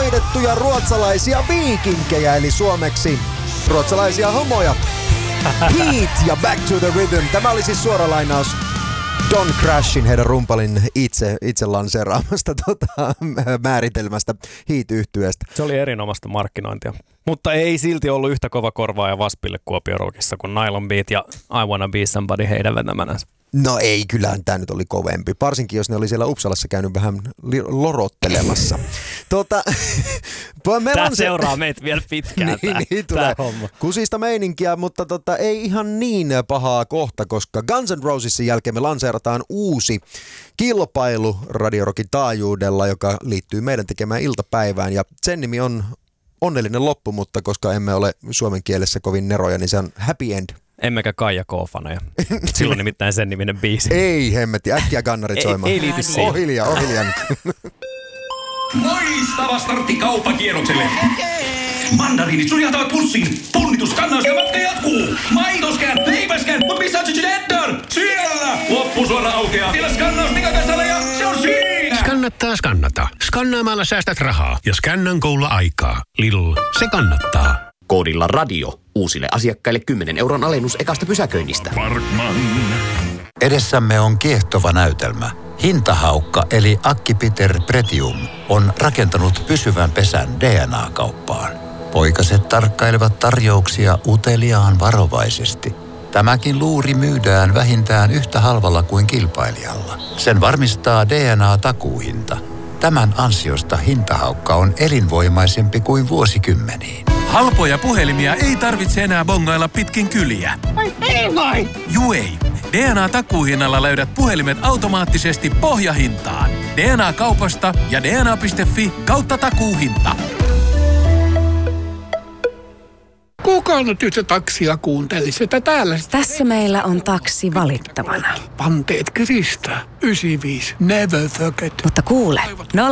hoidettuja ruotsalaisia viikinkejä, eli suomeksi ruotsalaisia homoja. Heat ja Back to the Rhythm. Tämä oli siis suora lainaus Don Crashin, heidän rumpalin itse lanseeraamasta määritelmästä Heat-yhtyeestä. Se oli erinomaista markkinointia. Mutta ei silti ollut yhtä kova korvaaja Waspille Kuopion Rockissa kuin Nylon Beat ja I Wanna Be Somebody heidän vetämänänsä. No ei, kyllähän tämä nyt oli kovempi. Varsinkin, jos ne oli siellä Uppsalassa käynyt vähän lorottelemassa. Tämä seuraa meitä vielä pitkään tämä homma. Kusista meininkiä, mutta ei ihan niin pahaa kohta, koska Guns N' Rosesin jälkeen me lanseerataan uusi kilpailu Radio Rockin taajuudella, joka liittyy meidän tekemään iltapäivään. Ja sen nimi on Onnellinen loppu, mutta koska emme ole suomen kielessä kovin neroja, niin se on Happy End. Emmekä Kaija K-faneja. Silloin nimittäin sen niminen biisi. Ei hemmetti, äkkiä gannarit soimaan. Ei liity siihen. Ohiljaa. Loistava startti kauppakierrokselle. Mandariinit suljataan pussiin. Punnitus kannas ja matka jatkuu. Maitoskään, leipäskään, mutta missä on Ginger? Siellä! Loppusuora aukeaa. Vielä skannaus Nikakasalla ja se on siinä! Skannata. Skannaamalla säästät rahaa ja Scannan koululla aikaa. Lidl, se kannattaa. Koodilla radio. Uusille asiakkaille 10 € alennus ekasta pysäköinnistä. Parkman. Edessämme on kiehtova näytelmä. Hintahaukka eli Akki-Peter Pretium on rakentanut pysyvän pesän DNA-kauppaan. Poikaset tarkkailevat tarjouksia uteliaan varovaisesti. Tämäkin luuri myydään vähintään yhtä halvalla kuin kilpailijalla. Sen varmistaa DNA-takuuhinta. Tämän ansiosta hintahaukka on elinvoimaisempi kuin vuosikymmeniin. Halpoja puhelimia ei tarvitse enää bongailla pitkin kyliä. Vai? Juu ei. DNA-takuuhinnalla löydät puhelimet automaattisesti pohjahintaan. DNA-kaupasta ja dna.fi/takuuhinta. Kuka nyt yhtä taksia kuuntelisi, että täällä... Tässä meillä on taksi valittavana. Panteet kiristää. 95. Never forget. Mutta kuule,